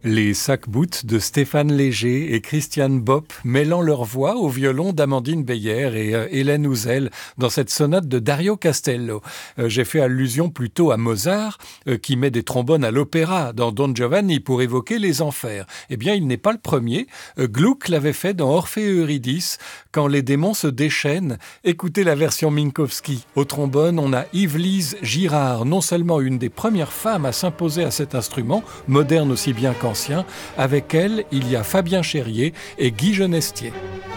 Les sac-boots de Stéphane Léger et Christiane Bopp mêlant leur voix au violon d'Amandine Beyer et Hélène Houzel dans cette sonate de Dario Castello. J'ai fait allusion plutôt à Mozart qui met des trombones à l'opéra dans Don Giovanni pour évoquer les enfers. Eh bien, il n'est pas le premier. Gluck l'avait fait dans Orphée et Eurydice quand les démons se déchaînent. Écoutez la version Minkowski. Au trombone, on a Yves-Lise Girard, non seulement une des premières femmes à s'imposer à cet instrument, moderne aussi bien qu'ancien. Avec elle, il y a Fabien Cherrier et Guy Genestier.